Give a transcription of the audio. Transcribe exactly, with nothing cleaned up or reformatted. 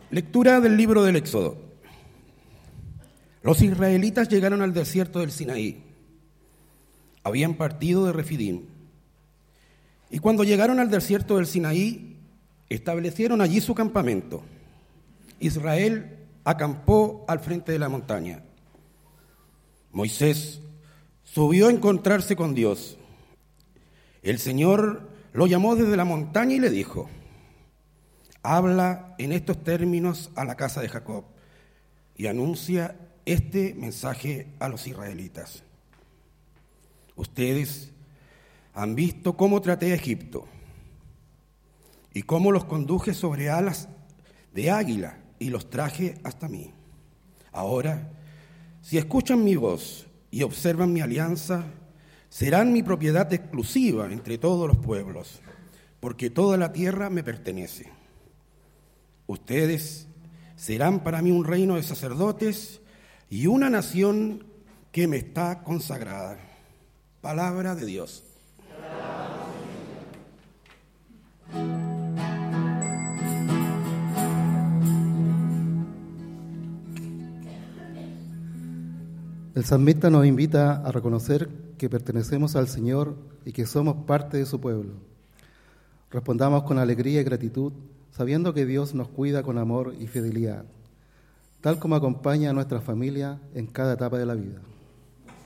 Lectura del libro del Éxodo. Los israelitas llegaron al desierto del Sinaí. Habían partido de Refidim. Y cuando llegaron al desierto del Sinaí, establecieron allí su campamento. Israel acampó al frente de la montaña. Moisés subió a encontrarse con Dios. El Señor lo llamó desde la montaña y le dijo: habla en estos términos a la casa de Jacob y anuncia este mensaje a los israelitas. Ustedes han visto cómo traté a Egipto y cómo los conduje sobre alas de águila y los traje hasta mí. Ahora, si escuchan mi voz y observan mi alianza, serán mi propiedad exclusiva entre todos los pueblos, porque toda la tierra me pertenece. Ustedes serán para mí un reino de sacerdotes y una nación que me está consagrada. Palabra de Dios. El salmista nos invita a reconocer que pertenecemos al Señor y que somos parte de su pueblo. Respondamos con alegría y gratitud, sabiendo que Dios nos cuida con amor y fidelidad, tal como acompaña a nuestra familia en cada etapa de la vida.